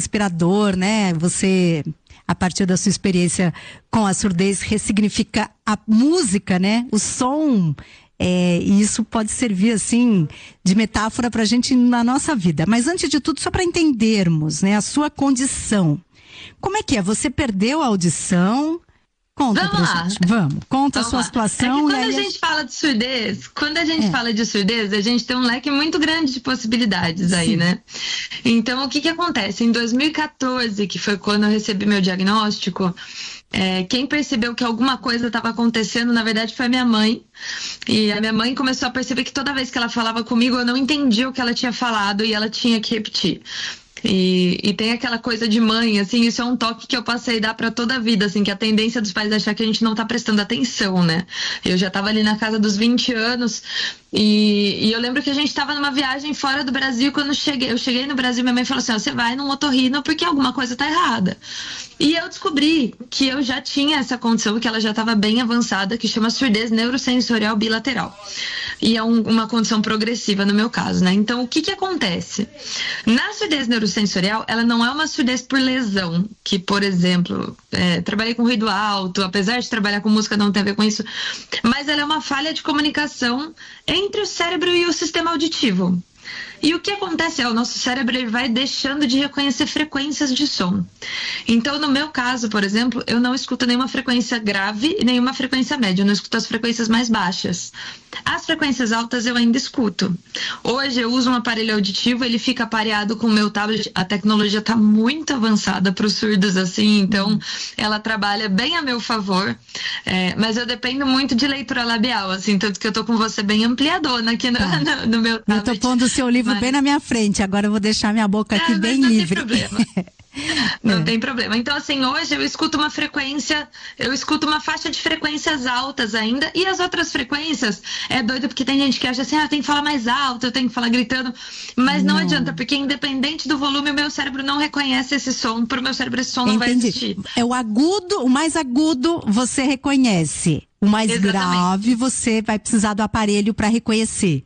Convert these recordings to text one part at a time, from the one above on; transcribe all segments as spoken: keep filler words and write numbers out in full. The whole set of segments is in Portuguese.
inspirador, né? Você, a partir da sua experiência com a surdez, ressignifica a música, né? O som. É, e isso pode servir, assim, de metáfora pra gente na nossa vida. Mas, antes de tudo, só para entendermos, né? A sua condição. Como é que é? Você perdeu a audição? Conta Vamos pra lá. gente. Vamos. Conta Vamos a sua lá. situação. É que quando e aí a gente fala de surdez, quando a gente É. fala de surdez, a gente tem um leque muito grande de possibilidades aí, Sim. né? Então, o que que acontece? Em dois mil e quatorze, que foi quando eu recebi meu diagnóstico, é, quem percebeu que alguma coisa estava acontecendo, na verdade, foi a minha mãe. E a minha mãe começou a perceber que toda vez que ela falava comigo, eu não entendia o que ela tinha falado e ela tinha que repetir. E, e tem aquela coisa de mãe, assim, isso é um toque que eu passei a dar pra toda a vida, assim, que a tendência dos pais é achar que a gente não tá prestando atenção, né? Eu já tava ali na casa dos vinte anos e, e eu lembro que a gente tava numa viagem fora do Brasil. Quando eu cheguei, eu cheguei no Brasil, minha mãe falou assim, ó, você vai num otorrino porque alguma coisa tá errada. E eu descobri que eu já tinha essa condição, que ela já estava bem avançada, que chama surdez neurosensorial bilateral. E é um, uma condição progressiva no meu caso, né? Então, o que que acontece? Na surdez neurosensorial, ela não é uma surdez por lesão, que, por exemplo, é, trabalhei com ruído alto, apesar de trabalhar com música não tem a ver com isso, mas ela é uma falha de comunicação entre o cérebro e o sistema auditivo. E o que acontece é o nosso cérebro ele vai deixando de reconhecer frequências de som. Então, no meu caso, por exemplo, eu não escuto nenhuma frequência grave e nenhuma frequência média. Eu não escuto as frequências mais baixas. As frequências altas eu ainda escuto. Hoje eu uso um aparelho auditivo, ele fica pareado com o meu tablet. A tecnologia está muito avançada para os surdos, assim, então ela trabalha bem a meu favor. É, mas eu dependo muito de leitura labial, assim, tanto que eu tô com você bem ampliadona aqui no, Tá. no, no meu tablet. Eu tô pondo o seu livro Mas- bem na minha frente, agora eu vou deixar minha boca aqui Ah, mas bem não tem livre. problema. Não É. tem problema. Então, assim, hoje eu escuto uma frequência, eu escuto uma faixa de frequências altas ainda, e as outras frequências, é doido porque tem gente que acha assim, ah, eu tenho que falar mais alto, eu tenho que falar gritando, mas não, Não. adianta, porque independente do volume, o meu cérebro não reconhece esse som, pro meu cérebro esse som não vai Entendi. existir. É o agudo, o mais agudo você reconhece. O mais Exatamente. grave você vai precisar do aparelho para reconhecer.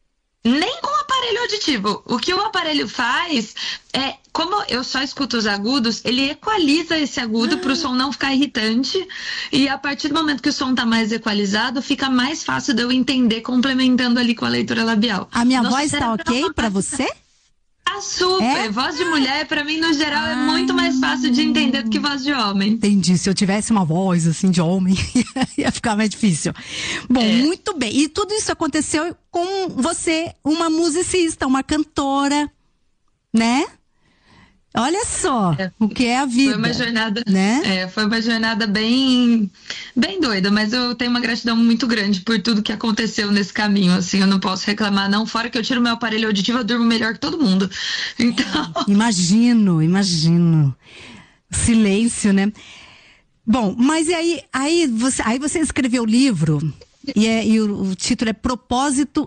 Nem com o aparelho auditivo. O que o aparelho faz é, como eu só escuto os agudos, ele equaliza esse agudo para o som não ficar irritante, e a partir do momento que o som tá mais equalizado, fica mais fácil de eu entender, complementando ali com a leitura labial. A minha Nosso voz tá cérebro ok não para faz- você? Tá super. É? Voz de mulher, pra mim, no geral, é Ah. muito mais fácil de entender do que voz de homem. Entendi. Se eu tivesse uma voz assim de homem, ia ficar mais difícil. Bom, É. muito bem. E tudo isso aconteceu com você, uma musicista, uma cantora, né? Olha só É. o que é a vida. Foi uma jornada, né? é, foi uma jornada bem, bem doida, mas eu tenho uma gratidão muito grande por tudo que aconteceu nesse caminho, assim, eu não posso reclamar não, fora que eu tiro meu aparelho auditivo, eu durmo melhor que todo mundo, então... Imagino, imagino. Silêncio, né? Bom, mas e aí, aí você, aí você escreveu o livro e, é, e o, o título é Propósito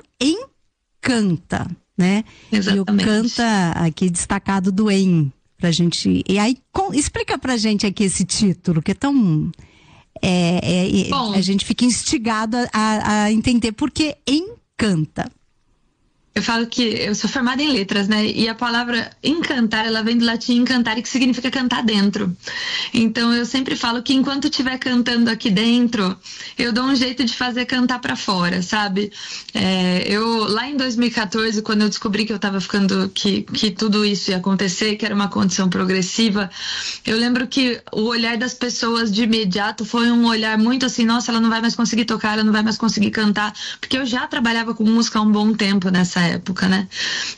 Encanta, né? Exatamente. E o canta aqui destacado do em, pra gente. E aí, com, explica pra gente aqui esse título, que é tão. É, é, é, Bom. a gente fica instigado a, a entender por que encanta. Eu falo que eu sou formada em letras, né? E a palavra encantar, ela vem do latim encantare, que significa cantar dentro. Então eu sempre falo que enquanto estiver cantando aqui dentro, eu dou um jeito de fazer cantar pra fora, sabe? É, eu, lá em dois mil e quatorze, quando eu descobri que eu tava ficando, que, que tudo isso ia acontecer, que era uma condição progressiva, eu lembro que o olhar das pessoas de imediato foi um olhar muito assim, nossa, ela não vai mais conseguir tocar, ela não vai mais conseguir cantar, porque eu já trabalhava com música há um bom tempo nessa época, né?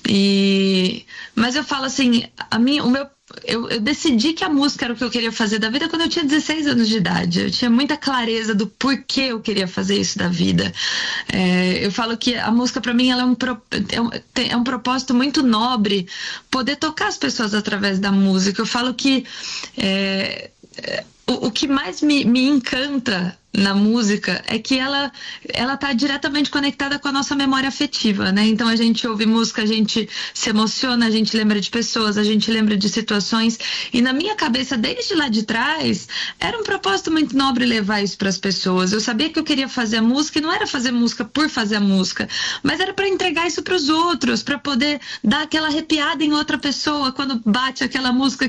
E mas eu falo assim, a minha, o meu Eu, eu decidi que a música era o que eu queria fazer da vida quando eu tinha dezesseis anos de idade. Eu tinha muita clareza do porquê eu queria fazer isso da vida. É, eu falo que a música, para mim, ela é um, pro, é, um, é um propósito muito nobre, poder tocar as pessoas através da música. Eu falo que é, é, o, o que mais me, me encanta na música é que ela ela está diretamente conectada com a nossa memória afetiva, né? Então a gente ouve música, a gente se emociona, a gente lembra de pessoas, a gente lembra de situações, e na minha cabeça, desde lá de trás, era um propósito muito nobre levar isso para as pessoas. Eu sabia que eu queria fazer a música, e não era fazer música por fazer a música, mas era para entregar isso para os outros, para poder dar aquela arrepiada em outra pessoa quando bate aquela música